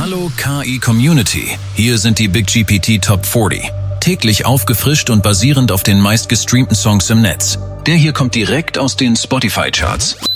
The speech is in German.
Hallo KI Community, hier sind die Big GPT Top 40. Täglich aufgefrischt und basierend auf den meistgestreamten Songs im Netz. Der hier kommt direkt aus den Spotify-Charts.